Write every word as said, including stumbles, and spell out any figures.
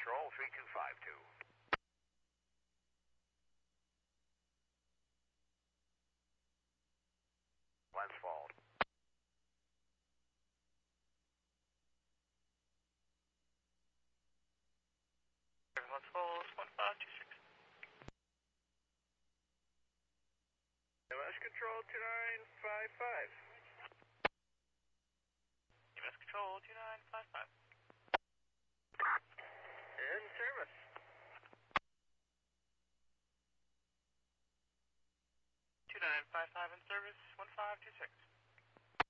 Control three two five two. Lens fault. Lens fault, one five two six. U S Control two nine five five. U S Control two nine five five.